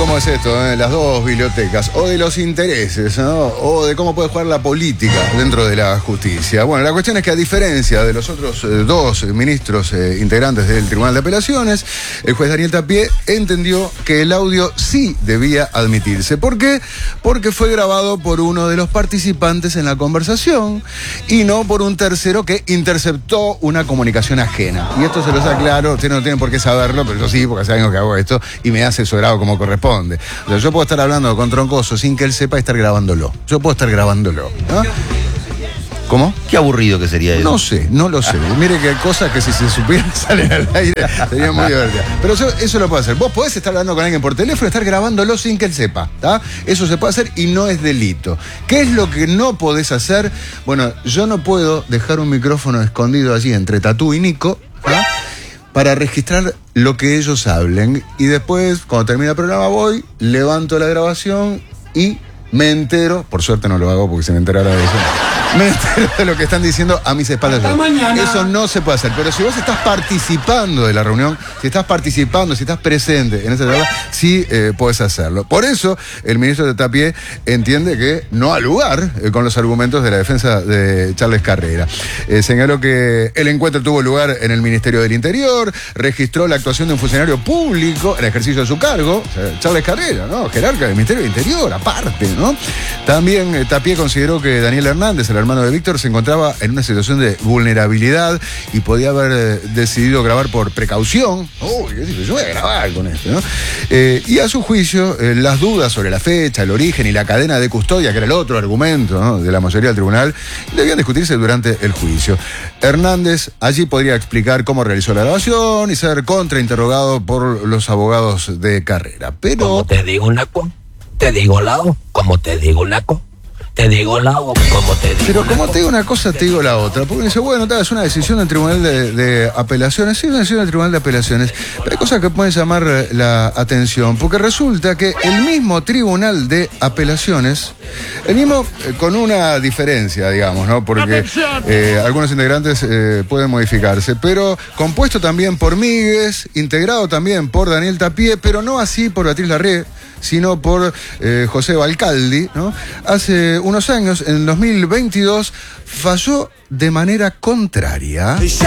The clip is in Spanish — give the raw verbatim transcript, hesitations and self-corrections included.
cómo es esto, ¿eh? Las dos bibliotecas, o de los intereses, ¿no? O de cómo puede jugar la política dentro de la justicia. Bueno, la cuestión es que a diferencia de los otros eh, dos ministros eh, integrantes del Tribunal de Apelaciones, el juez Daniel Tapié entendió que el audio sí debía admitirse. ¿Por qué? Porque fue grabado por uno de los participantes en la conversación y no por un tercero que interceptó una comunicación ajena. Y esto se los aclaro, ustedes no tienen por qué saberlo, pero yo sí, porque hace años que hago esto y me he asesorado como corresponde. O sea, yo puedo estar hablando con Troncoso sin que él sepa y estar grabándolo. Yo puedo estar grabándolo, ¿no? ¿Cómo? Qué aburrido que sería eso. No sé, no lo sé. Mire que hay cosas que si se supieran salen al aire, sería muy divertido. Pero yo, eso lo puedo hacer. Vos podés estar hablando con alguien por teléfono y estar grabándolo sin que él sepa, ¿tá? Eso se puede hacer y no es delito. ¿Qué es lo que no podés hacer? Bueno, yo no puedo dejar un micrófono escondido allí entre Tatú y Nico, ¿tá? Para registrar lo que ellos hablen. Y después, cuando termina el programa, voy, levanto la grabación y me entero, por suerte no lo hago porque se me enterara de eso, me entero de lo que están diciendo a mis espaldas. Hasta mañana. Eso no se puede hacer. Pero si vos estás participando de la reunión, si estás participando, si estás presente en esa charla, sí eh, podés hacerlo. Por eso, el ministro de Tapié entiende que no ha lugar eh, con los argumentos de la defensa de Charles Carrera. Eh, señaló que el encuentro tuvo lugar en el Ministerio del Interior, registró la actuación de un funcionario público en ejercicio de su cargo, o sea, Charles Carrera, ¿no? Jerarca del Ministerio del Interior, aparte, ¿no? También eh, Tapié consideró que Daniel Hernández, el hermano de Víctor, se encontraba en una situación de vulnerabilidad y podía haber eh, decidido grabar por precaución. Uy, yo voy a grabar con esto, ¿no? Eh, y a su juicio, eh, las dudas sobre la fecha, el origen y la cadena de custodia, que era el otro argumento, ¿no?, de la mayoría del tribunal, debían discutirse durante el juicio. Hernández allí podría explicar cómo realizó la grabación y ser contrainterrogado por los abogados de Carrera. Pero... Como te digo, Naco, te digo lado, como te digo, Naco. Te digo la otra, como te digo. Pero como te digo una cosa, te digo la otra. Porque dice, bueno, tal, es una decisión del Tribunal de, de Apelaciones. Sí, es una decisión del Tribunal de Apelaciones. Pero hay cosas que pueden llamar la atención. Porque resulta que el mismo Tribunal de Apelaciones, el mismo eh, con una diferencia, digamos, ¿no? Porque eh, algunos integrantes eh, pueden modificarse. Pero compuesto también por Míguez, integrado también por Daniel Tapié, pero no así por Beatriz Larré, sino por eh, José Balcaldi, ¿no? Hace unos años, en dos mil veintidós, falló de manera contraria.